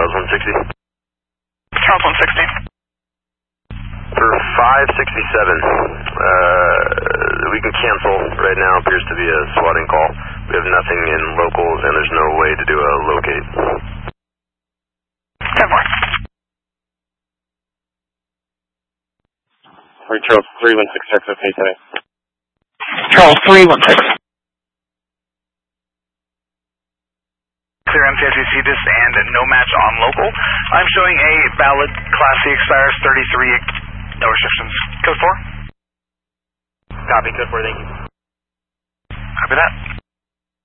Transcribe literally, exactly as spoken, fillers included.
Charles one sixty. Charles one sixty. For five sixty-seven, uh, we can cancel right now. Appears to be a swatting call. We have nothing in locals, and there's no way to do a locate. ten four. For Charles three one six, X, okay today. Charles three one six. Clear M T S E C this and no match on local. I'm showing a valid Class C expires thirty-three, no restrictions. Code four? Copy, code four, thank you. Copy that.